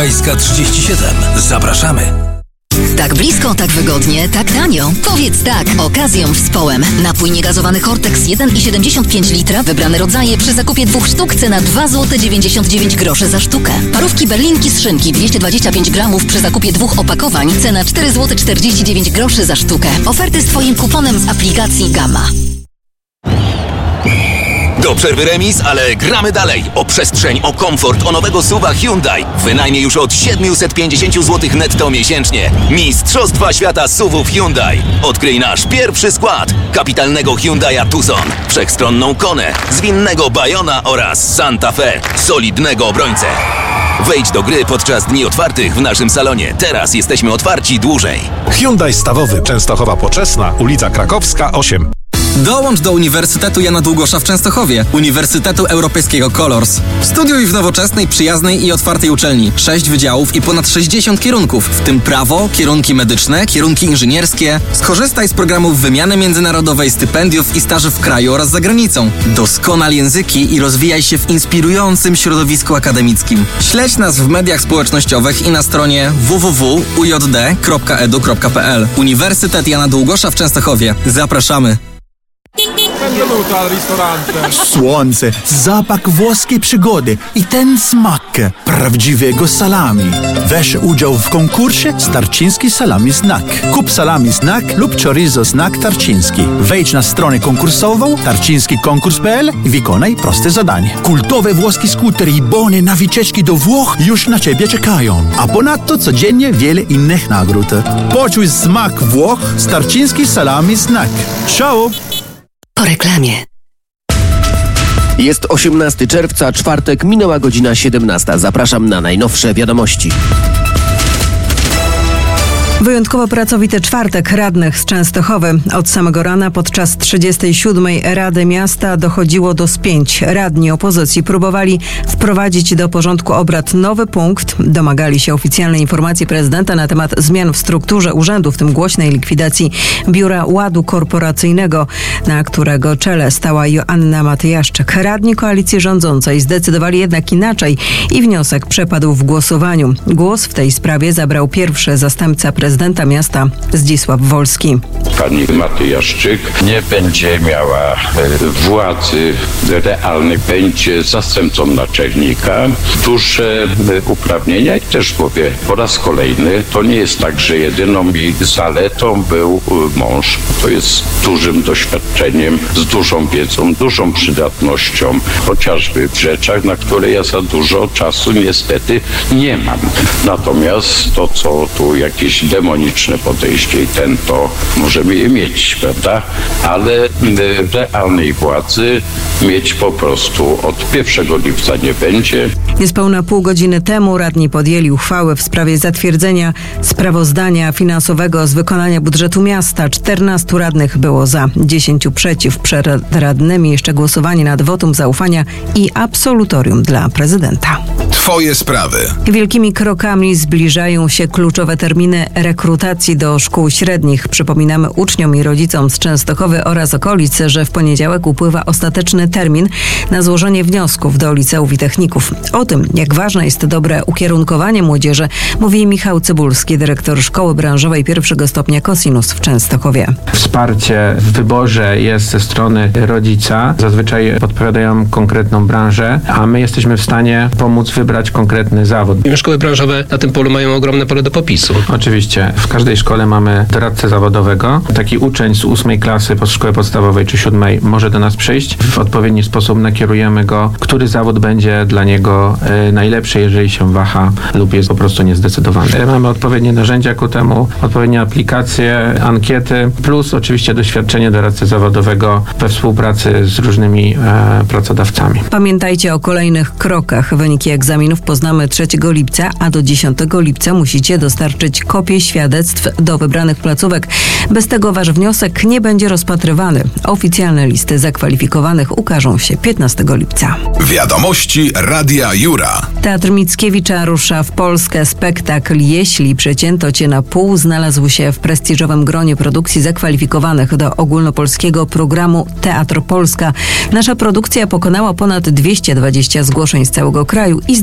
Gdańska 37. Zapraszamy. Tak blisko, tak wygodnie, tak tanio. Powiedz tak okazją w Społem. Napój niegazowany Hortex 1,75 litra, wybrane rodzaje przy zakupie 2 sztuk, cena 2,99 zł za sztukę. Parówki berlinki z szynki 225 gramów przy zakupie 2 opakowań, cena 4,49 zł za sztukę. Oferty z Twoim kuponem z aplikacji Gamma. Do przerwy remis, ale gramy dalej. O przestrzeń, o komfort, o nowego SUV-a Hyundai. Wynajmie już od 750 zł netto miesięcznie. Mistrzostwa świata SUV-ów Hyundai. Odkryj nasz pierwszy skład. Kapitalnego Hyundai'a Tucson, wszechstronną Konę, zwinnego Bayona oraz Santa Fe, solidnego obrońcę. Wejdź do gry podczas dni otwartych w naszym salonie. Teraz jesteśmy otwarci dłużej. Hyundai Stawowy, Częstochowa Poczesna, ulica Krakowska 8. Dołącz do Uniwersytetu Jana Długosza w Częstochowie, Uniwersytetu Europejskiego Colors. Studiuj w nowoczesnej, przyjaznej i otwartej uczelni. 6 wydziałów i ponad 60 kierunków, w tym prawo, kierunki medyczne, kierunki inżynierskie. Skorzystaj z programów wymiany międzynarodowej, stypendiów i staży w kraju oraz za granicą. Doskonal języki i rozwijaj się w inspirującym środowisku akademickim. Śledź nas w mediach społecznościowych i na stronie www.ujd.edu.pl. Uniwersytet Jana Długosza w Częstochowie. Zapraszamy. Benvenuto al ristorante. Słońce, zapach włoskiej przygody i ten smak prawdziwego salami. Weź udział w konkursie Tarczyński Salami Znak. Kup salami Znak lub chorizo Znak Tarczyński. Wejdź na stronę konkursową tarczyńskikonkurs.pl i wykonaj proste zadanie. Kultowe włoskie skutery i bony na wycieczki do Włoch już na Ciebie czekają. A ponadto codziennie wiele innych nagród. Poczuj smak Włoch z Tarczyński Salami Znak. Ciao! Po reklamie. Jest 18 czerwca, czwartek, minęła godzina 17. Zapraszam na najnowsze wiadomości. Wyjątkowo pracowity czwartek radnych z Częstochowy. Od samego rana podczas 37. Rady Miasta dochodziło do spięć. Radni opozycji próbowali wprowadzić do porządku obrad nowy punkt. Domagali się oficjalnej informacji prezydenta na temat zmian w strukturze urzędu, w tym głośnej likwidacji Biura Ładu Korporacyjnego, na którego czele stała Joanna Matyjaszczyk. Radni koalicji rządzącej zdecydowali jednak inaczej i wniosek przepadł w głosowaniu. Głos w tej sprawie zabrał pierwszy zastępca prezydenta miasta Zdzisław Wolski. Pani Matyjaszczyk nie będzie miała władzy realnej, będzie zastępcą naczelnika. Duże uprawnienia i też mówię po raz kolejny, to nie jest tak, że jedyną jej zaletą był mąż. To jest z dużym doświadczeniem, z dużą wiedzą, dużą przydatnością, chociażby w rzeczach, na które ja za dużo czasu niestety nie mam. Natomiast to, co tu jakieś demoniczne podejście i to możemy je mieć, prawda? Ale realnej władzy mieć po prostu od 1 lipca nie będzie. Niespełna pół godziny temu radni podjęli uchwałę w sprawie zatwierdzenia sprawozdania finansowego z wykonania budżetu miasta. 14 radnych było za, 10 przeciw. Przed radnymi jeszcze głosowanie nad wotum zaufania i absolutorium dla prezydenta. Twoje sprawy. Wielkimi krokami zbliżają się kluczowe terminy rekrutacji do szkół średnich. Przypominamy uczniom i rodzicom z Częstochowy oraz okolic, że w poniedziałek upływa ostateczny termin na złożenie wniosków do liceów i techników. O tym, jak ważne jest dobre ukierunkowanie młodzieży, mówi Michał Cybulski, dyrektor Szkoły Branżowej pierwszego stopnia Cosinus w Częstochowie. Wsparcie w wyborze jest ze strony rodzica. Zazwyczaj podpowiadają konkretną branżę, a my jesteśmy w stanie pomóc wybrać konkretny zawód. Szkoły branżowe na tym polu mają ogromne pole do popisu. Oczywiście. W każdej szkole mamy doradcę zawodowego. Taki uczeń z 8 klasy po szkole podstawowej czy 7 może do nas przyjść. W odpowiedni sposób nakierujemy go, który zawód będzie dla niego najlepszy, jeżeli się waha lub jest po prostu niezdecydowany. Mamy odpowiednie narzędzia ku temu, odpowiednie aplikacje, ankiety, plus oczywiście doświadczenie doradcy zawodowego we współpracy z różnymi pracodawcami. Pamiętajcie o kolejnych krokach. Wyniki egzaminów poznamy 3 lipca, a do 10 lipca musicie dostarczyć kopię świadectw do wybranych placówek. Bez tego wasz wniosek nie będzie rozpatrywany. Oficjalne listy zakwalifikowanych ukażą się 15 lipca. Wiadomości Radia Jura. Teatr Mickiewicza rusza w Polskę. Spektakl Jeśli przecięto cię na pół znalazł się w prestiżowym gronie produkcji zakwalifikowanych do ogólnopolskiego programu Teatr Polska. Nasza produkcja pokonała ponad 220 zgłoszeń z całego kraju i